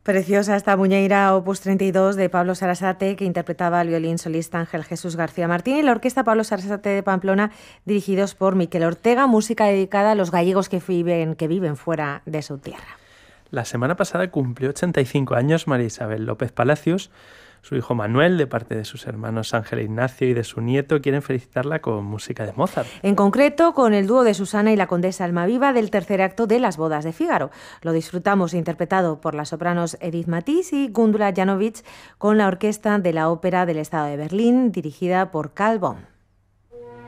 Preciosa esta Muñeira Opus 32 de Pablo Sarasate, que interpretaba el violín solista Ángel Jesús García Martín, y la Orquesta Pablo Sarasate de Pamplona, dirigidos por Miquel Ortega, música dedicada a los gallegos que viven fuera de su tierra. La semana pasada cumplió 85 años María Isabel López Palacios. Su hijo Manuel, de parte de sus hermanos Ángel e Ignacio y de su nieto, quieren felicitarla con música de Mozart. En concreto, con el dúo de Susana y la condesa Almaviva del tercer acto de Las bodas de Fígaro. Lo disfrutamos interpretado por las sopranos Edith Matisse y Gundula Janowicz con la orquesta de la Ópera del Estado de Berlín, dirigida por Carl Baum.